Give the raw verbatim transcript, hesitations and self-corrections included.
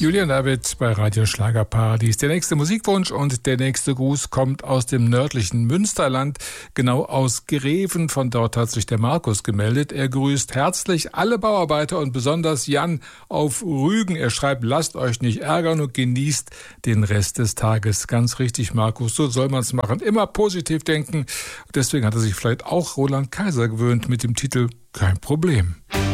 Julian David bei Radio Schlagerparadies. Der nächste Musikwunsch und der nächste Gruß kommt aus dem nördlichen Münsterland, genau aus Greven. Von dort hat sich der Markus gemeldet. Er grüßt herzlich alle Bauarbeiter und besonders Jan auf Rügen. Er schreibt, lasst euch nicht ärgern und genießt den Rest des Tages. Ganz richtig, Markus, so soll man es machen. Immer positiv denken. Deswegen hat er sich vielleicht auch Roland Kaiser gewöhnt mit dem Titel Kein Problem.